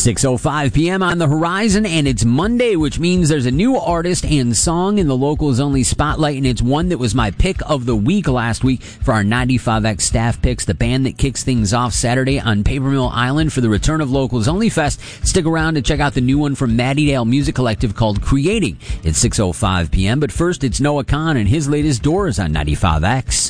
6:05 p.m. on the horizon, and it's Monday, which means there's a new artist and song in the Locals Only Spotlight, and it's one that was my pick of the week last week for our 95X staff picks, the band that kicks things off Saturday on Paper Mill Island for the return of Locals Only Fest. Stick around to check out the new one from Maddie Dale Music Collective called Creating. It's 6:05 p.m., but first it's Noah Kahn and his latest Doors on 95X.